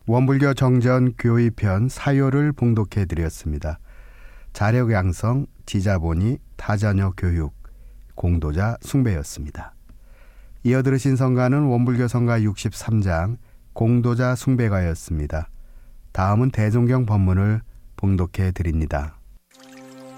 원불교 정전 교의편 사요를 봉독해 드렸습니다. 자력 양성, 지자본이, 타자녀 교육, 공도자 숭배였습니다. 이어 들으신 성가는 원불교 성가 63장 공도자 숭배가였습니다. 다음은 대종경 법문을 봉독해 드립니다.